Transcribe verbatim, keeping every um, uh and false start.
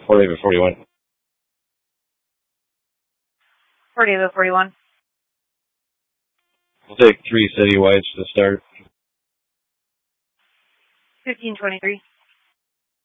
Fort David forty-one. Fort David forty-one. We'll take three city whites to start. fifteen twenty-three.